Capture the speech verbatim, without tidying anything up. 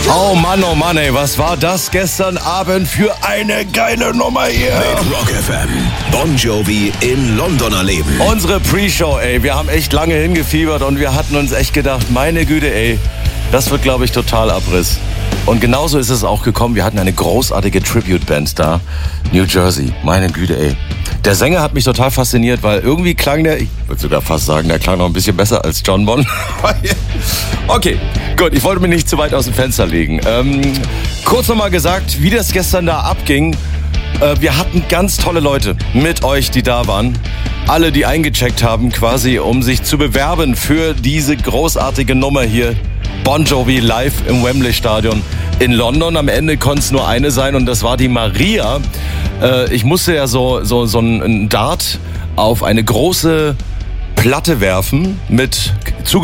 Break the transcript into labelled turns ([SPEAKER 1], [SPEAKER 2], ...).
[SPEAKER 1] Oh Mann, oh Mann, ey, was war das gestern Abend für eine geile Nummer hier?
[SPEAKER 2] Mit Rock F M. Bon Jovi in London erleben.
[SPEAKER 1] Unsere Pre-Show, ey, wir haben echt lange hingefiebert und wir hatten uns echt gedacht, meine Güte, ey, das wird, glaube ich, total Abriss. Und genauso ist es auch gekommen. Wir hatten eine großartige Tribute-Band da, New Jersey. Meine Güte, ey. Der Sänger hat mich total fasziniert, weil irgendwie klang der, ich würde sogar fast sagen, der klang noch ein bisschen besser als John Bon. Okay, gut, ich wollte mich nicht zu weit aus dem Fenster legen. Ähm, kurz nochmal gesagt, wie das gestern da abging. Äh, wir hatten ganz tolle Leute mit euch, die da waren. Alle, die eingecheckt haben, quasi, um sich zu bewerben für diese großartige Nummer hier. Bon Jovi live im Wembley Stadion in London. Am Ende konnte es nur eine sein und das war die Maria. Äh, ich musste ja so, so, so einen Dart auf eine große Platte werfen mit